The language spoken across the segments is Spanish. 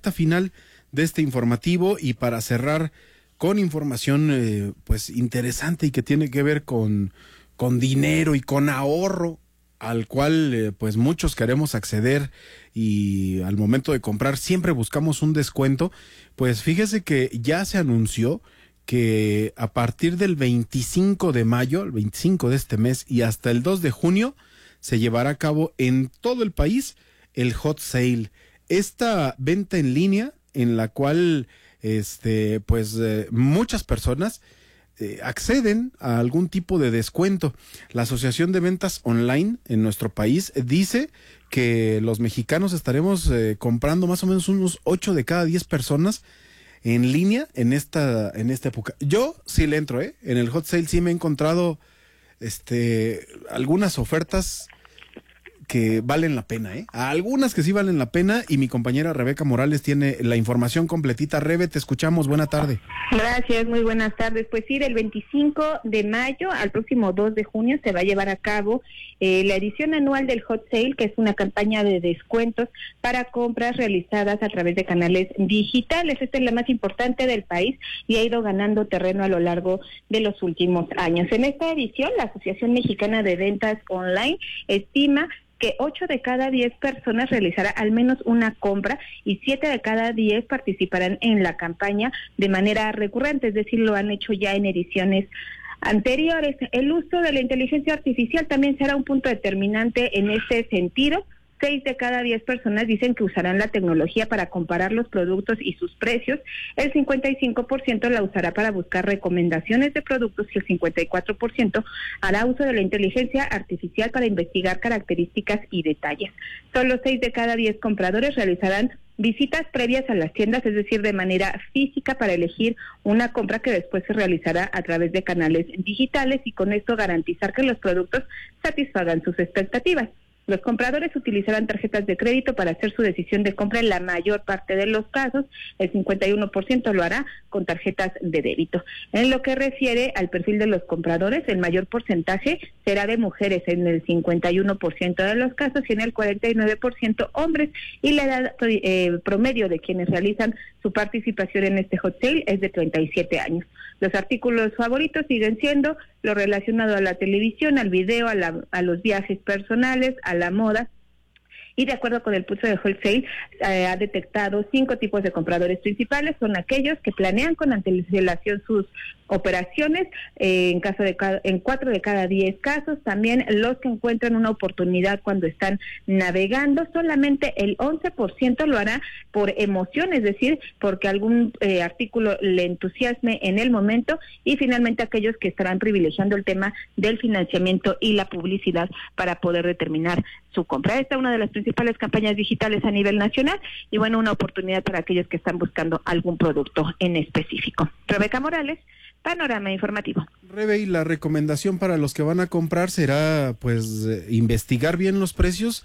recta final de este informativo y para cerrar con información pues interesante y que tiene que ver con dinero y con ahorro al cual pues muchos queremos acceder y al momento de comprar siempre buscamos un descuento. Pues fíjese que ya se anunció que a partir del 25 de mayo, el 25 de este mes y hasta el 2 de junio se llevará a cabo en todo el país el Hot Sale. Esta venta en línea en la cual muchas personas acceden a algún tipo de descuento. La Asociación de Ventas Online en nuestro país dice que los mexicanos estaremos comprando más o menos unos 8 de cada 10 personas en línea en esta época. Yo sí le entro, en el Hot Sale sí me he encontrado algunas ofertas que valen la pena, algunas que sí valen la pena, y mi compañera Rebeca Morales tiene la información completita. Rebe, te escuchamos, buena tarde. Gracias, muy buenas tardes. Pues sí, del 25 de mayo al próximo 2 de junio se va a llevar a cabo la edición anual del Hot Sale, que es una campaña de descuentos para compras realizadas a través de canales digitales. Esta es la más importante del país y ha ido ganando terreno a lo largo de los últimos años. En esta edición, la Asociación Mexicana de Ventas Online estima que 8 de cada 10 personas realizará al menos una compra y 7 de cada 10 participarán en la campaña de manera recurrente, es decir, lo han hecho ya en ediciones anteriores. El uso de la inteligencia artificial también será un punto determinante en este sentido. 6 de cada 10 personas dicen que usarán la tecnología para comparar los productos y sus precios, el 55% la usará para buscar recomendaciones de productos y el 54% hará uso de la inteligencia artificial para investigar características y detalles. Solo 6 de cada 10 compradores realizarán visitas previas a las tiendas, es decir, de manera física, para elegir una compra que después se realizará a través de canales digitales y con esto garantizar que los productos satisfagan sus expectativas. Los compradores utilizarán tarjetas de crédito para hacer su decisión de compra en la mayor parte de los casos. El 51% lo hará con tarjetas de débito. En lo que refiere al perfil de los compradores, el mayor porcentaje será de mujeres en el 51% de los casos y en el 49% hombres. Y la edad promedio de quienes realizan su participación en este hot sale es de 37 años. Los artículos favoritos siguen siendo lo relacionado a la televisión, al video, a los viajes personales, a la moda. Y de acuerdo con el pulso de Hot Sale, ha detectado 5 tipos de compradores principales. Son aquellos que planean con antelación sus operaciones, en 4 de cada 10 casos. También los que encuentran una oportunidad cuando están navegando. Solamente el 11% lo hará por emoción, es decir, porque algún artículo le entusiasme en el momento. Y finalmente aquellos que estarán privilegiando el tema del financiamiento y la publicidad para poder determinar su compra. Esta es una de las principales campañas digitales a nivel nacional y bueno, una oportunidad para aquellos que están buscando algún producto en específico. Rebeca Morales, Panorama Informativo. Rebe, y la recomendación para los que van a comprar será pues investigar bien los precios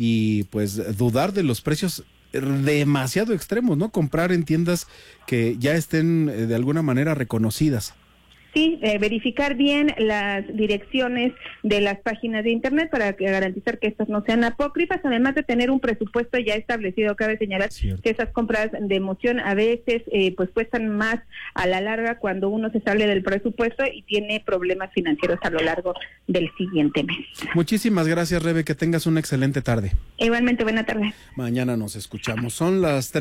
y pues dudar de los precios demasiado extremos, ¿no? Comprar en tiendas que ya estén de alguna manera reconocidas. Sí, verificar bien las direcciones de las páginas de internet para garantizar que estas no sean apócrifas, además de tener un presupuesto ya establecido. Cabe señalar que esas compras de emoción a veces pues cuestan más a la larga cuando uno se sale del presupuesto y tiene problemas financieros a lo largo del siguiente mes. Muchísimas gracias, Rebe, que tengas una excelente tarde. Igualmente, buena tarde. Mañana nos escuchamos, son las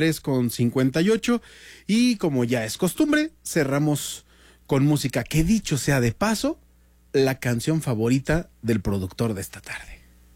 3:58 y como ya es costumbre, cerramos con música que, dicho sea de paso, la canción favorita del productor de esta tarde.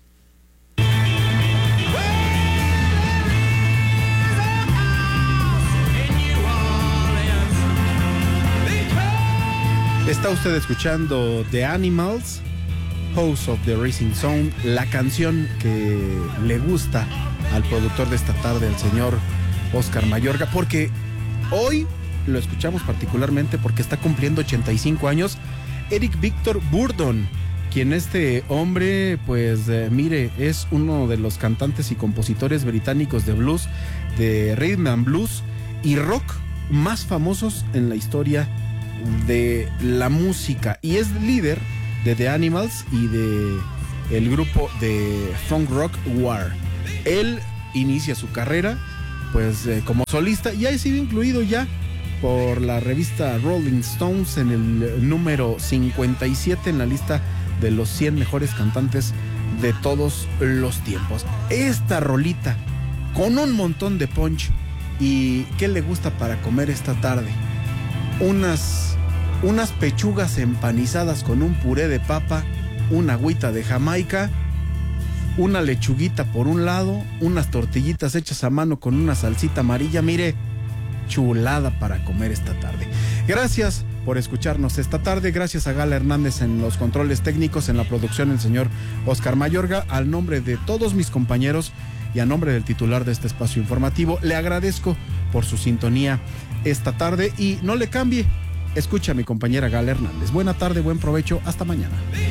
Está usted escuchando The Animals, House of the Rising Sun, la canción que le gusta al productor de esta tarde, el señor Oscar Mayorga, porque hoy lo escuchamos particularmente porque está cumpliendo 85 años Eric Victor Burdon, quien este hombre, pues mire, es uno de los cantantes y compositores británicos de blues, de rhythm and blues y rock más famosos en la historia de la música, y es líder de The Animals y de el grupo de funk rock War. Él inicia su carrera como solista, y ha sido incluido ya por la revista Rolling Stones en el número 57 en la lista de los 100 mejores cantantes de todos los tiempos. Esta rolita con un montón de punch. ¿Y qué le gusta para comer esta tarde? Unas pechugas empanizadas con un puré de papa, una agüita de Jamaica, una lechuguita por un lado, unas tortillitas hechas a mano con una salsita amarilla. Mire, chulada para comer esta tarde. Gracias por escucharnos esta tarde. Gracias a Gala Hernández en los controles técnicos, en la producción el señor Oscar Mayorga. Al nombre de todos mis compañeros y a nombre del titular de este espacio informativo, le agradezco por su sintonía esta tarde y no le cambie. Escucha a mi compañera Gala Hernández. Buena tarde, buen provecho. Hasta mañana.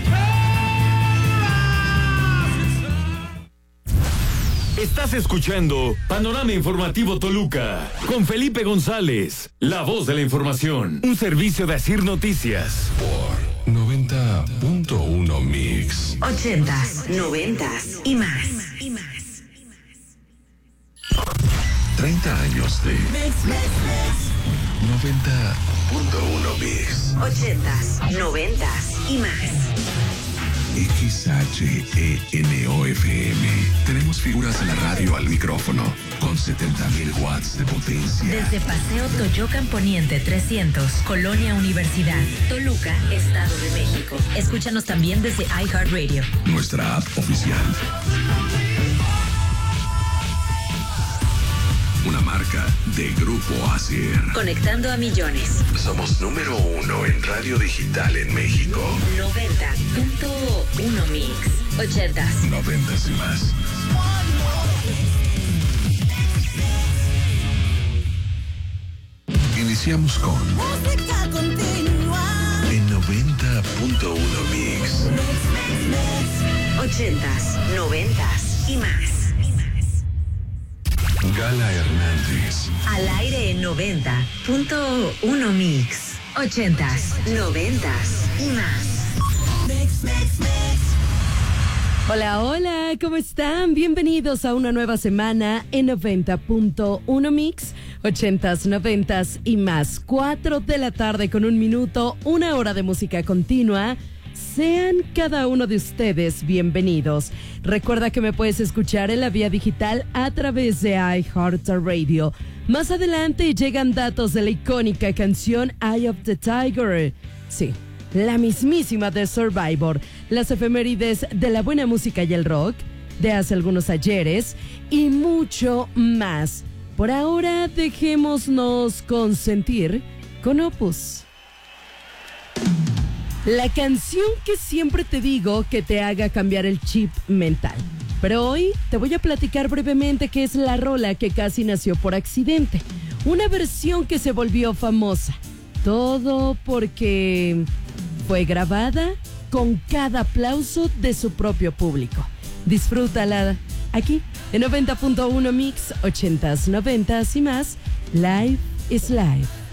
Estás escuchando Panorama Informativo Toluca con Felipe González, la voz de la información. Un servicio de Asir Noticias. Por 90.1 Mix. 80s, 90s y más. 30 años de 90.1 Mix. 80s, 90s y más. XHENOFM. Tenemos figuras de la radio al micrófono con 70,000 watts de potencia. Desde Paseo Toyocan Poniente 300, Colonia Universidad, Toluca, Estado de México. Escúchanos también desde iHeartRadio. Nuestra app oficial. Una marca de Grupo Asir. Conectando a millones. Somos número 1 en radio digital en México. 90.1 Mix. 80s. 90s y más. Iniciamos con Música continua. en 90.1 Mix. 80s, 90s y más. Gala Hernández. Al aire en 90.1 Mix. 80s, 90s y más. Hola, hola, ¿cómo están? Bienvenidos a una nueva semana en 90.1 Mix, 80s, 90s y más. 4 de la tarde con 1 minuto, 1 hora de música continua. Sean cada uno de ustedes bienvenidos. Recuerda que me puedes escuchar en la vía digital a través de iHeartRadio. Más adelante llegan datos de la icónica canción Eye of the Tiger. Sí, la mismísima de Survivor, las efemérides de la buena música y el rock, de hace algunos ayeres y mucho más. Por ahora, dejémonos consentir con Opus. La canción que siempre te digo que te haga cambiar el chip mental. Pero hoy te voy a platicar brevemente qué es la rola que casi nació por accidente. Una versión que se volvió famosa. Todo porque fue grabada con cada aplauso de su propio público. Disfrútala aquí en 90.1 Mix, 80s, 90s y más. Live is live.